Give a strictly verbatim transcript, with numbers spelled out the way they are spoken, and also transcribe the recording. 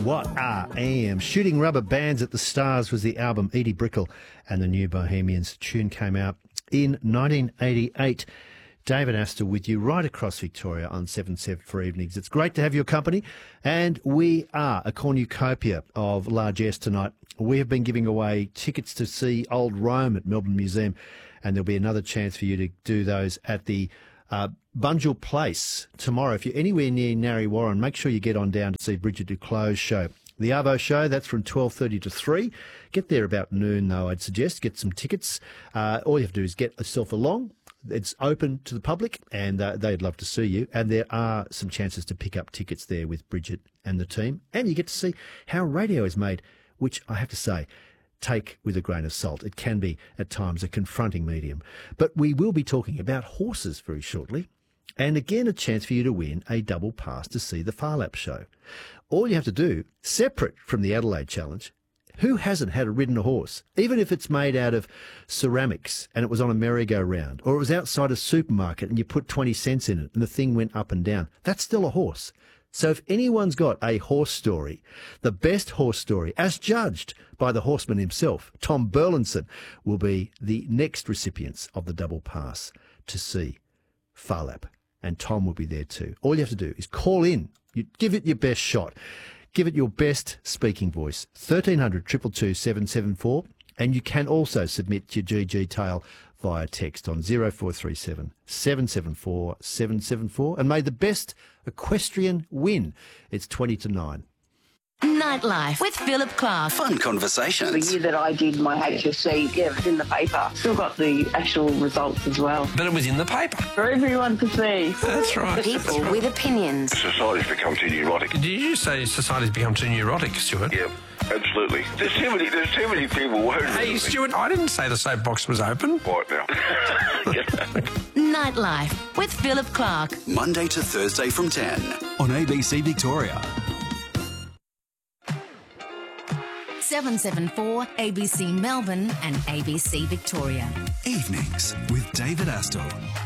What I Am. Shooting Rubber Bands at the Stars was the album. Edie Brickell and the New Bohemians. The tune came out in nineteen eighty-eight. David Astor with you right across Victoria on seven seven four Evenings. It's great to have your company, and we are a cornucopia of largesse tonight. We have been giving away tickets to see Old Rome at Melbourne Museum, and there'll be another chance for you to do those at the uh, Bunjil Place tomorrow. If you're anywhere near Narre Warren, make sure you get on down to see Bridget Duclos' show. The Arvo show, that's from twelve thirty to three. Get there about noon, though, I'd suggest. Get some tickets. Uh, all you have to do is get yourself along. It's open to the public, and uh, they'd love to see you. And there are some chances to pick up tickets there with Bridget and the team. And you get to see how radio is made, which I have to say, take with a grain of salt. It can be, at times, a confronting medium. But we will be talking about horses very shortly. And again, a chance for you to win a double pass to see the Phar Lap show. All you have to do, separate from the Adelaide Challenge, who hasn't had a ridden a horse? Even if it's made out of ceramics and it was on a merry-go-round, or it was outside a supermarket and you put twenty cents in it and the thing went up and down, that's still a horse. So if anyone's got a horse story, the best horse story, as judged by the horseman himself, Tom Burlinson, will be the next recipients of the double pass to see Phar Lap. And Tom will be there too. All you have to do is call in. You give it your best shot. Give it your best speaking voice. thirteen hundred, two two two, seven seven four. And you can also submit your G G tale via text on zero four three seven, seven seven four, seven seven four. And may the best equestrian win. It's twenty to nine. Nightlife with Philip Clark. Fun conversations. The year that I did my H S C, yeah, it was in the paper. Still got the actual results as well. But it was in the paper. For everyone to see. That's right. People with opinions. Society's become too neurotic. Did you say society's become too neurotic, Stuart? Yeah, absolutely. There's too many, there's too many people worried. Hey, Stuart, I didn't say the soapbox was open. Right now. Nightlife with Philip Clark. Monday to Thursday from ten on A B C Victoria. seven seven four A B C Melbourne and A B C Victoria. Evenings with David Astor.